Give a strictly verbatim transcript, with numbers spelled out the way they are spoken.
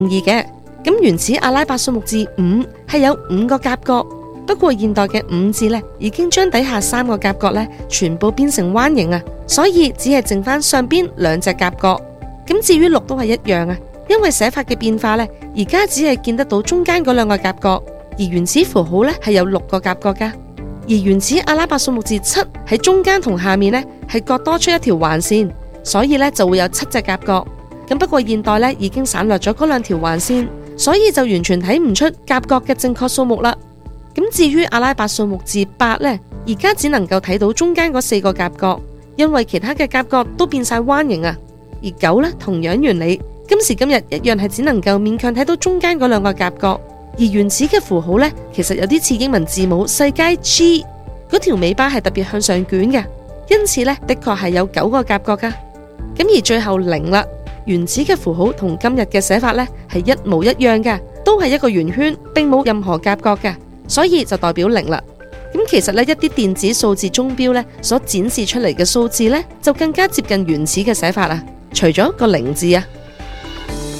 易嘅。咁原始阿拉伯數目字五係有五個夾角，不過現代嘅五字呢已經將底下三個夾角呢全部變成彎形啊，所以只係剩翻上邊兩隻夾角。咁至於六都係一樣啊，因為寫法嘅變化呢，而家只係見得到中間嗰兩個夾角，而原始符號呢係有六個夾角噶。而原始阿拉伯數目字七喺中間同下面呢係各多出一條橫線，所以呢就會有七隻夾角。咁不過現代呢已經省略咗嗰兩條橫線，所以就完全睇唔出夾角嘅正確數目啦。咁至於阿拉伯數目字八呢，而家只能夠睇到中間嗰四個夾角，因為其他嘅夾角都變晒彎形啊。而九呢同樣原理，今時今日一樣係只能夠勉強睇到中間嗰兩個夾角。而原始嘅符號呢，其實有啲似英文字母世界 G， 嗰條尾巴係特別向上捲嘅，因此呢，的確係有九個夾角噶。咁而最後零啦，原始嘅符號同今日嘅寫法呢係一模一樣嘅，都係一個圓圈，並冇任何夾角嘅，所以就代表零啦。咁其實呢，一啲電子數字鐘錶呢所展示出嚟嘅數字呢，就更加接近原始嘅寫法啦，除咗個零字啊。